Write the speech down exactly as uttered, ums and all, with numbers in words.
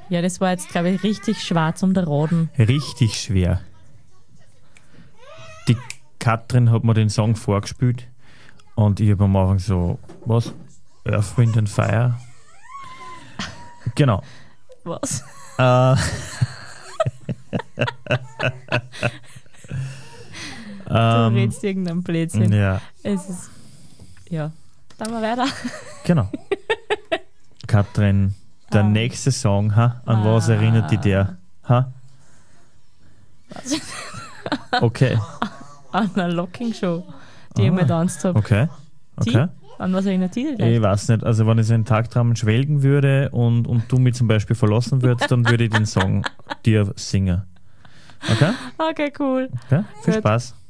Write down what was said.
Ja, das war jetzt, glaube ich, richtig schwarz um der Roden. Richtig schwer. Die Katrin hat mir den Song vorgespielt und ich habe am Anfang so, was? Earth, Wind and Fire? Genau. Was? Äh, Du ähm, redest irgendeinen Blödsinn. ja, Es ist, ja, dann mal weiter. genau. Katrin, der Ah. nächste Song, ha? An was Ah. erinnert dich der? Ha? Was? Okay, An einer Locking-Show, die ich Ah. mal getanzt habe. okay, okay. An was erinnert die dich Ich gleich? weiß nicht, also wenn ich so einen Tagtraum schwelgen würde und, und du mich zum Beispiel verlassen würdest, dann würde ich den Song dir singen. Okay? Okay, cool. Okay? Viel Gut. Spaß.